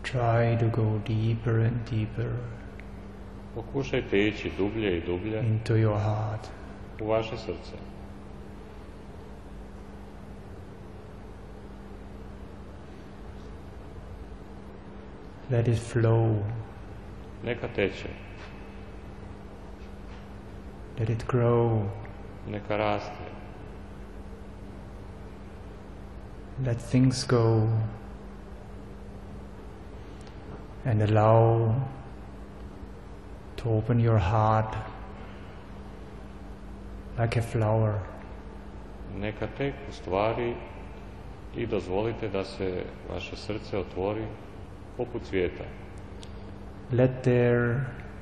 Try to go deeper and deeper Pokušajte ići dublje i dublje into your heart. u vaše srce. Let it flow. Neka teče, Let it grow. neka raste, Let things go. And allow to open your heart like a flower. neka teku stvari i dozvolite da se vaše srce otvori poput cvijeta. Let there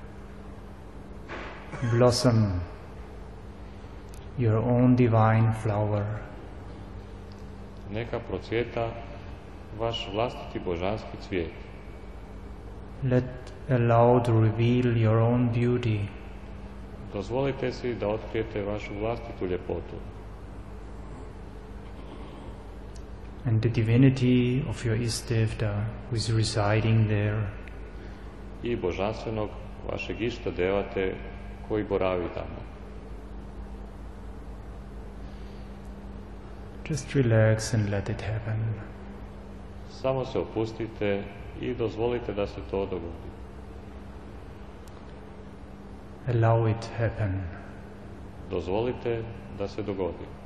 blossom your own divine flower. Neka procvjeta vaš vlastiti božanski cvijet. Let allow to reveal your own beauty. Dozvolite si da otkrijete vašu vlastitu ljepotu And the divinity of your Ishtavta who is residing there. i božanstvenog vašeg išta devate koji boravi tamo. Just relax and let it happen. Samo se opustite i dozvolite da se to dogodi. Allow it happen. Dozvolite da se dogodi.